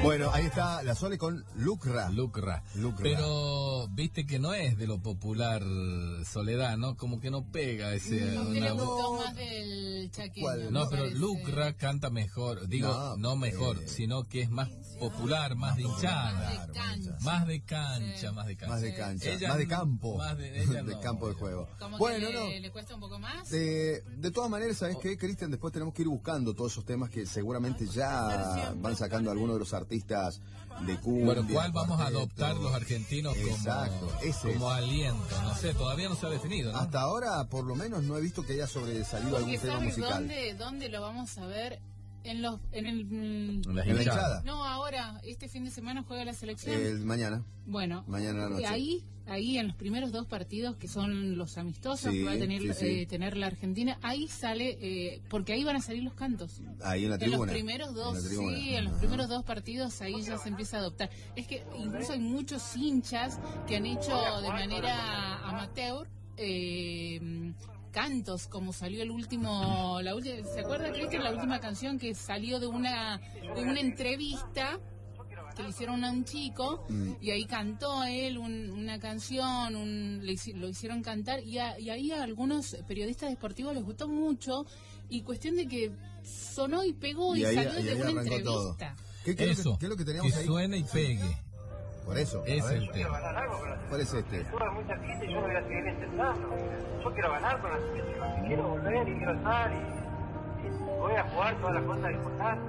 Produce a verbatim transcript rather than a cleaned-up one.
Bueno, ahí está la Sole con Lucra. Lucra. Lucra. Pero viste que no es de lo popular Soledad, ¿no? Como que no pega ese... No, una... le gustó más del chaqueño. ¿Cuál? No, me pero parece. Lucra canta mejor. Digo, No, no, mejor, eh, sino que es más popular, más de hinchada. Más de cancha. Más de cancha, Sí. más de cancha. Más de cancha, Ella más de no- campo, más de, ella de no. campo de juego. Como Bueno, que no. le, le cuesta un poco más. De, de todas maneras, ¿sabes qué, Cristian? Después tenemos que ir buscando todos esos temas que seguramente ya van sacando algunos de los artistas de cumbia. Bueno, ¿cuál vamos a cuarteto. adoptar los argentinos Exacto, como, ese como es. aliento? No sé, todavía no se ha definido, ¿no? Hasta ahora, por lo menos, no he visto que haya sobresalido algún Porque tema ¿sabes musical. dónde, dónde lo vamos a ver? En los en el mm, En las En la hinchadas. hinchada. no, ahora este fin de semana juega la selección. El mañana. Bueno, Mañana a la noche. ahí ahí en los primeros dos partidos que son los amistosos Sí, que va a tener sí, sí. eh, tener la Argentina, ahí sale eh, porque ahí van a salir los cantos. Ahí en la En tribuna. los primeros dos, En la tribuna. sí, en los Ajá. primeros dos partidos ahí ya se empieza a adoptar. Es que incluso hay muchos hinchas que han hecho de manera amateur eh, cantos, como salió el último, la última, ¿se acuerda, Cristian, la última canción que salió de una de una entrevista que le hicieron a un chico Mm. y ahí cantó él un- una canción, un, le hici- lo hicieron cantar y, a- y ahí a algunos periodistas deportivos les gustó mucho y cuestión de que sonó y pegó y, Y ahí- salió y de ahí una arrancó todo. entrevista. ¿Qué, qué es Eso, lo que, qué es lo que teníamos que ahí? suene y pegue. Por eso. a Es ver. el tema. ¿Cuál es este? Tuve mucha gente y yo no voy a seguir intentando. Yo quiero ganar con la selección, quiero volver y quiero estar y, y voy a jugar todas las cosas importantes.